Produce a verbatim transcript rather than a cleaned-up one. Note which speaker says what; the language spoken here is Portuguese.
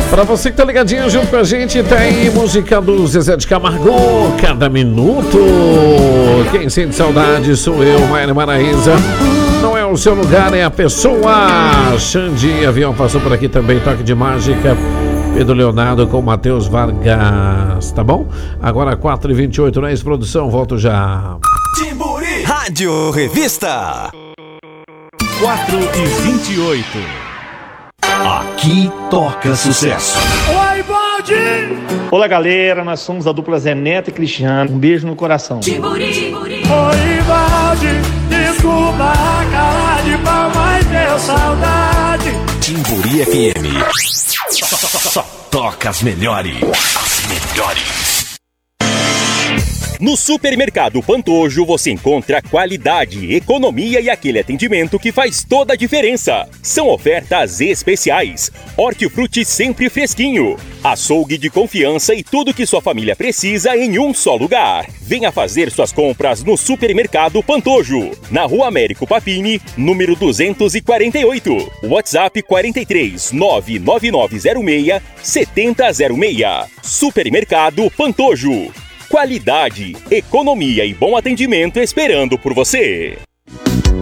Speaker 1: Pra você que tá ligadinho junto com a gente, tá aí música do Zezé de Camargo, Cada Minuto. Quem sente saudade sou eu, Maíra Maraíza. Não é o seu lugar, é a pessoa. Xande Avião passou por aqui também, Toque de Mágica. Pedro Leonardo com Matheus Vargas, tá bom? Agora quatro e vinte e oito na ex-produção, volto já.
Speaker 2: Timburi Rádio Revista
Speaker 3: quatro e vinte e oito.
Speaker 4: Aqui toca sucesso.
Speaker 5: Oi, Baldi!
Speaker 6: Olá, galera, nós somos a dupla Zé Neto e Cristiano. Um beijo no coração.
Speaker 5: Timburi, Timburi. Oi, Baldi, desculpa a cara de pau, mas deu saudade.
Speaker 4: Timburi F M. Só, só, só, só toca as melhores. As melhores.
Speaker 7: No Supermercado Pantojo você encontra qualidade, economia e aquele atendimento que faz toda a diferença. São ofertas especiais. Hortifruti sempre fresquinho. Açougue de confiança e tudo que sua família precisa em um só lugar. Venha fazer suas compras no Supermercado Pantojo. Na Rua Américo Papini, número duzentos e quarenta e oito. WhatsApp quarenta e três, nove nove nove zero seis, sete zero zero seis. Supermercado Pantojo. Qualidade, economia e bom atendimento esperando por você.